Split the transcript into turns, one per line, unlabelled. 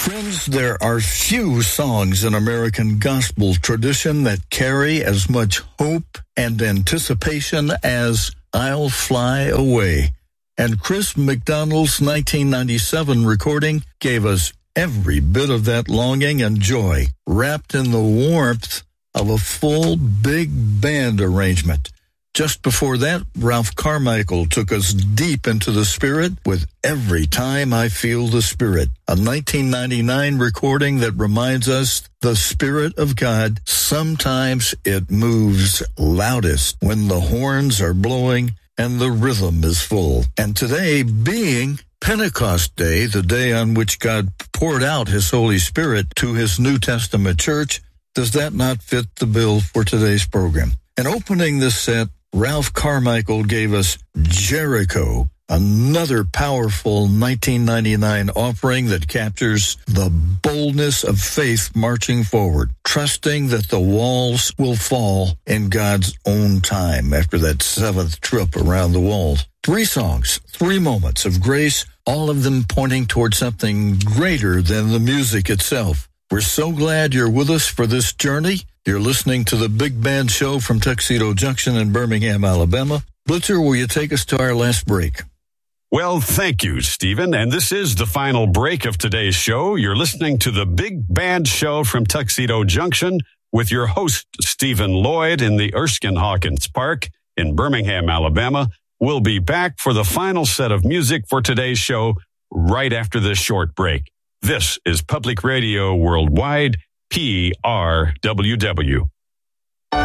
Friends, there are few songs in American gospel tradition that carry as much hope and anticipation as I'll Fly Away. And Chris McDonald's 1997 recording gave us every bit of that longing and joy, wrapped in the warmth of a full big band arrangement. Just before that, Ralph Carmichael took us deep into the Spirit with Every Time I Feel the Spirit, a 1999 recording that reminds us the Spirit of God, sometimes it moves loudest when the horns are blowing and the rhythm is full. And today, being Pentecost Day, the day on which God poured out His Holy Spirit to His New Testament church, does that not fit the bill for today's program? And opening this set, Ralph Carmichael gave us Jericho, another powerful 1999 offering that captures the boldness of faith marching forward, trusting that the walls will fall in God's own time after that seventh trip around the walls. 3 songs, 3 moments of grace, all of them pointing towards something greater than the music itself. We're so glad you're with us for this journey. You're listening to the Big Band Show from Tuxedo Junction in Birmingham, Alabama. Blitzer, will you take us to our last break?
Well, thank you, Stephen. And this is the final break of today's show. You're listening to the Big Band Show from Tuxedo Junction with your host, Stephen Lloyd, in the Erskine Hawkins Park in Birmingham, Alabama. We'll be back for the final set of music for today's show right after this short break. This is Public Radio Worldwide, PRWW.